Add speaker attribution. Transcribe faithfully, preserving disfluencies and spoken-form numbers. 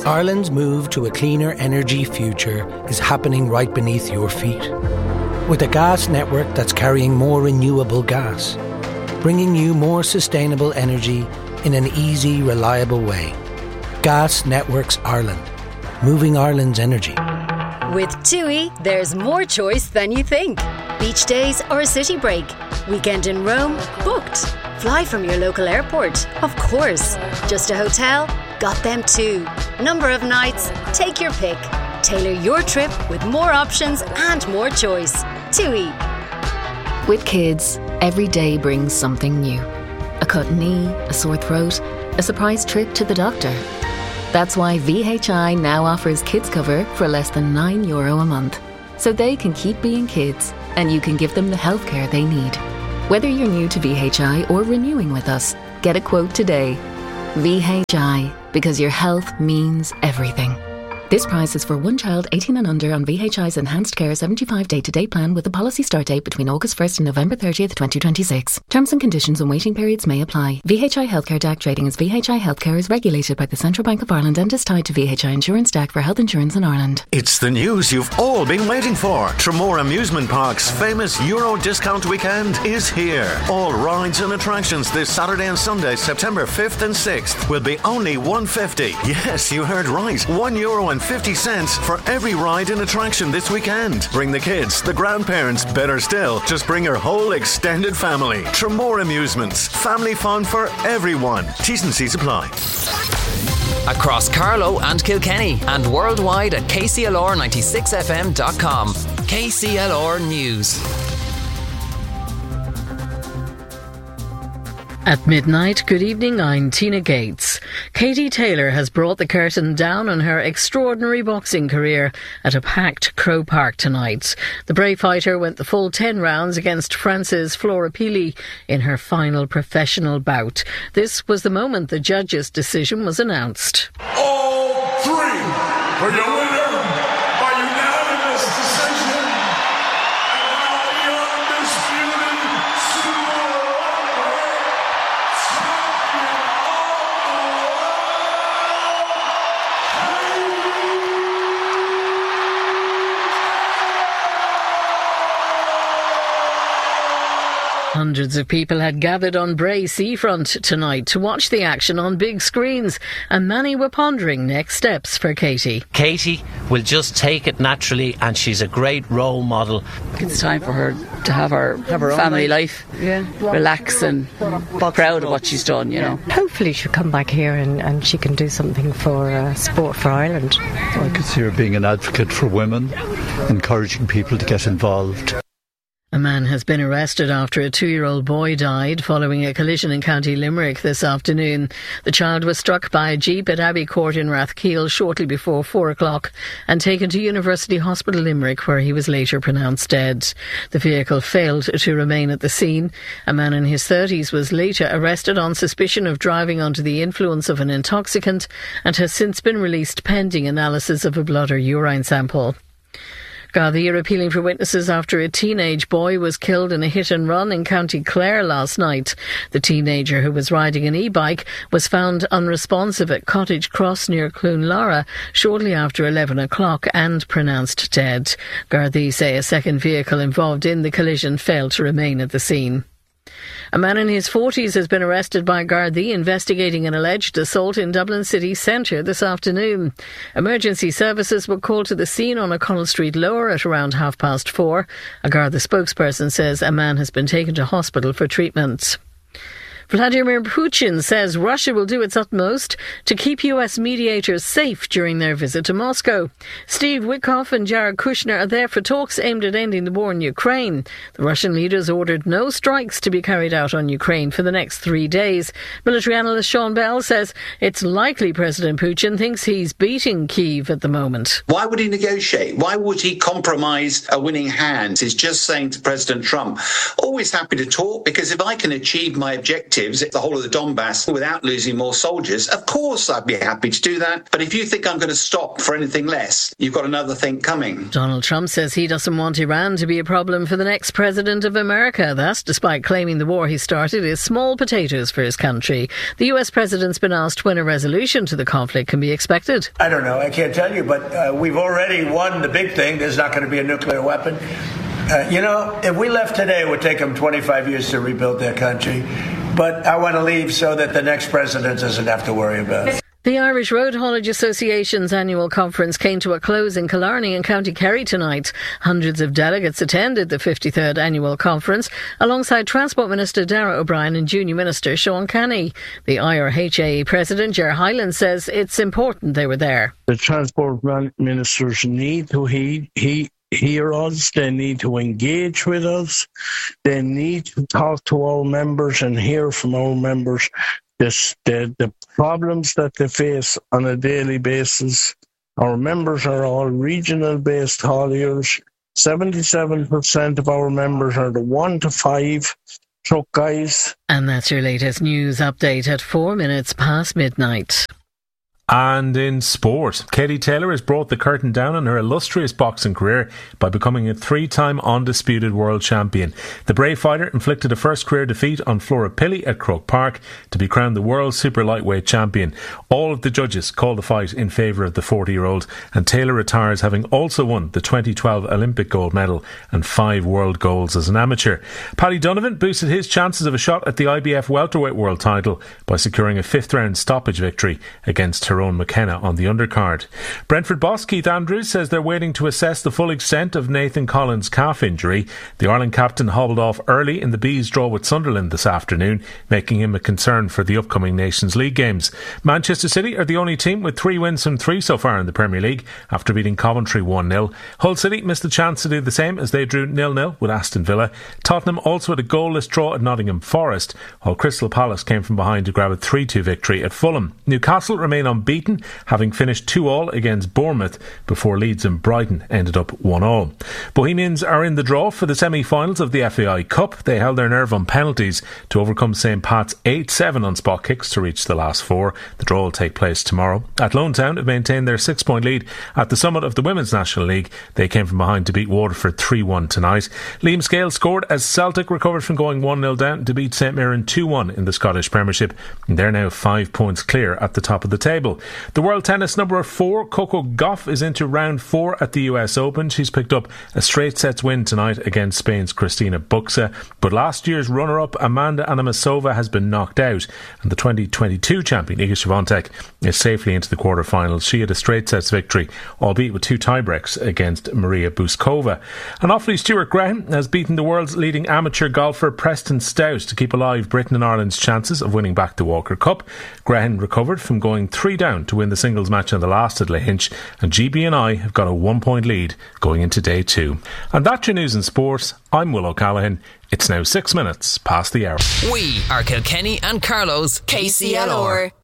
Speaker 1: Ireland's move to a cleaner energy future is happening right beneath your feet. With a gas network that's carrying more renewable gas, bringing you more sustainable energy in an easy, reliable way. Gas Networks Ireland, moving Ireland's energy.
Speaker 2: With TUI, there's more choice than you think. Beach days or a city break. Weekend in Rome? Booked. Fly from your local airport? Of course. Just a hotel? Got them too. Number of nights? Take your pick. Tailor your trip with more options and more choice. TUI.
Speaker 3: With kids, every day brings something new. A cut knee, a sore throat, a surprise trip to the doctor. That's why V H I now offers kids cover for less than nine euro a month. So they can keep being kids and you can give them the healthcare they need. Whether you're new to V H I or renewing with us, get a quote today. V H I, because your health means everything. This price is for one child eighteen and under on V H I's Enhanced Care seventy-five day-to-day plan with a policy start date between August first and November thirtieth, twenty twenty-six. Terms and conditions and waiting periods may apply. V H I Healthcare D A C trading as V H I Healthcare is regulated by the Central Bank of Ireland and is tied to V H I Insurance D A C for health insurance in Ireland.
Speaker 4: It's the news you've all been waiting for. Tramore Amusement Park's famous Euro discount weekend is here. All rides and attractions this Saturday and Sunday, September fifth and sixth, will be only one euro fifty. Yes, you heard right. one euro and fifty cents for every ride and attraction this weekend. Bring the kids, the grandparents, better still, just bring your whole extended family. Tramore Amusements. Family fun for everyone. T's and C's apply.
Speaker 5: Across Carlow and Kilkenny and worldwide at K C L R ninety-six F M dot com. K C L R News.
Speaker 6: At midnight, good evening, I'm Tina Gates. Katie Taylor has brought the curtain down on her extraordinary boxing career at a packed Crow Park tonight. The brave fighter went the full ten rounds against France's Flora Pili in her final professional bout. This was the moment the judges' decision was announced.
Speaker 7: All three for your winner by unanimous decision. And now the undisputed super
Speaker 6: Hundreds of people had gathered on Bray Seafront tonight to watch the action on big screens, and many were pondering next steps for Katie.
Speaker 8: Katie will just take it naturally, and she's a great role model.
Speaker 9: It's time for her to have her, have her family life, yeah. relax and proud of what she's done, you know.
Speaker 10: Hopefully she'll come back here and, and she can do something for uh, sport for Ireland.
Speaker 11: I could see her being an advocate for women, encouraging people to get involved.
Speaker 6: A man has been arrested after a two-year-old boy died following a collision in County Limerick this afternoon. The child was struck by a jeep at Abbey Court in Rathkeel shortly before four o'clock and taken to University Hospital Limerick, where he was later pronounced dead. The vehicle failed to remain at the scene. A man in his thirties was later arrested on suspicion of driving under the influence of an intoxicant and has since been released pending analysis of a blood or urine sample. Gardaí are appealing for witnesses after a teenage boy was killed in a hit-and-run in County Clare last night. The teenager, who was riding an e-bike, was found unresponsive at Cottage Cross near Cloonlara shortly after eleven o'clock and pronounced dead. Gardaí say a second vehicle involved in the collision failed to remain at the scene. A man in his forties has been arrested by Gardaí investigating an alleged assault in Dublin city centre this afternoon. Emergency services were called to the scene on O'Connell Street Lower at around half past four. A Garda spokesperson says a man has been taken to hospital for treatment. Vladimir Putin says Russia will do its utmost to keep U S mediators safe during their visit to Moscow. Steve Witkoff and Jared Kushner are there for talks aimed at ending the war in Ukraine. The Russian leaders ordered no strikes to be carried out on Ukraine for the next three days. Military analyst Sean Bell says it's likely President Putin thinks he's beating Kyiv at the moment.
Speaker 12: Why would he negotiate? Why would he compromise a winning hand? He's just saying to President Trump, always happy to talk, because if I can achieve my objective objectives, the whole of the Donbass, without losing more soldiers, of course I'd be happy to do that. But if you think I'm going to stop for anything less, you've got another thing coming.
Speaker 6: Donald Trump says he doesn't want Iran to be a problem for the next president of America. That's despite claiming the war he started is small potatoes for his country. The U S president's been asked when a resolution to the conflict can be expected.
Speaker 13: I don't know. I can't tell you, but uh, we've already won the big thing. There's not going to be a nuclear weapon. Uh, you know, if we left today, it would take them twenty-five years to rebuild their country. But I want to leave so that the next president doesn't have to worry about it.
Speaker 6: The Irish Road Haulage Association's annual conference came to a close in Killarney in County Kerry tonight. Hundreds of delegates attended the fifty-third annual conference alongside Transport Minister Darragh O'Brien and Junior Minister Sean Kenny. The I R H A President Ger Hyland says it's important they were there.
Speaker 14: The Transport Ministers need to heed, he, hear us, they need to engage with us, they need to talk to our members and hear from our members This, the, the problems that they face on a daily basis. Our members are all regional-based hauliers. seventy-seven percent of our members are the one to five truck guys.
Speaker 6: And that's your latest news update at four minutes past midnight.
Speaker 15: And in sport, Katie Taylor has brought the curtain down on her illustrious boxing career by becoming a three-time undisputed world champion. The brave fighter inflicted a first career defeat on Flora Pilley at Croke Park to be crowned the world super lightweight champion. All of the judges called the fight in favour of the forty-year-old, and Taylor retires having also won the twenty twelve Olympic gold medal and five world golds as an amateur. Paddy Donovan boosted his chances of a shot at the I B F welterweight world title by securing a fifth round stoppage victory against Tyrone McKenna on the undercard. Brentford boss Keith Andrews says they're waiting to assess the full extent of Nathan Collins' calf injury. The Ireland captain hobbled off early in the Bees' draw with Sunderland this afternoon, making him a concern for the upcoming Nations League games. Manchester City are the only team with three wins from three so far in the Premier League after beating Coventry one nil. Hull City missed the chance to do the same as they drew nil nil with Aston Villa. Tottenham also had a goalless draw at Nottingham Forest, while Crystal Palace came from behind to grab a three two victory at Fulham. Newcastle remain unbeaten, having finished two all against Bournemouth before Leeds and Brighton ended up one all. Bohemians are in the draw for the semi-finals of the F A I Cup. They held their nerve on penalties to overcome St Pat's eight seven on spot kicks to reach the last four. The draw will take place tomorrow. Athlone Town have maintained their six-point lead at the summit of the Women's National League. They came from behind to beat Waterford three one tonight. Liam Scales scored as Celtic recovered from going one nil down to beat St Mirren two one in the Scottish Premiership. And they're now five points clear at the top of the table. The world tennis number four, Coco Gauff, is into round four at the U S Open. She's picked up a straight sets win tonight against Spain's Cristina Buxa, but last year's runner-up Amanda Anamasova has been knocked out, and the twenty twenty-two champion Iga Swiatek is safely into the quarterfinals. She had a straight sets victory, albeit with two tiebreaks against Maria Buskova. And Offaly Stuart Graham has beaten the world's leading amateur golfer Preston Stout to keep alive Britain and Ireland's chances of winning back the Walker Cup. Graham recovered from going three down to win the singles match on the last at Lahinch, and G B and I have got a one-point lead going into day two. And that's your news in sports. I'm Will O'Callaghan. It's now six minutes past the hour.
Speaker 5: We are Kilkenny and Carlow's K C L R.